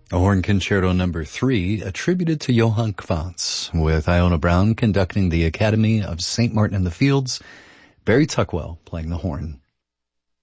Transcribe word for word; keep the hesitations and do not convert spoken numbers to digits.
A horn concerto number three attributed to Johann Quantz, with Iona Brown conducting the Academy of Saint Martin in the Fields, Barry Tuckwell playing the horn.